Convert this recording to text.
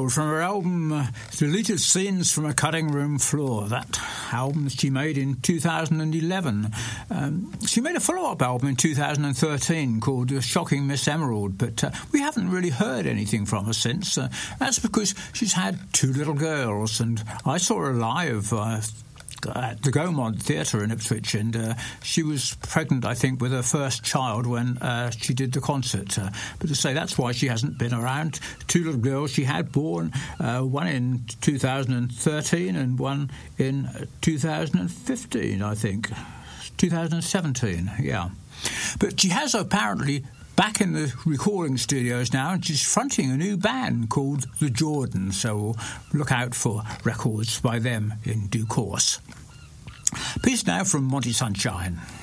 Emerald from her album Deleted Scenes from a Cutting Room Floor. That album she made in 2011. She made a follow-up album in 2013 called Shocking Miss Emerald, but we haven't really heard anything from her since. That's because she's had two little girls, and I saw her live at the Gaumont Theatre in Ipswich, and she was pregnant, I think, with her first child when she did the concert. But to say that's why she hasn't been around. Two little girls she had born, one in 2013 and one in 2015, I think. 2017, yeah. But she has apparently back in the recording studios now, and she's fronting a new band called The Jordans, so we'll look out for records by them in due course. Peace now from Monty Sunshine.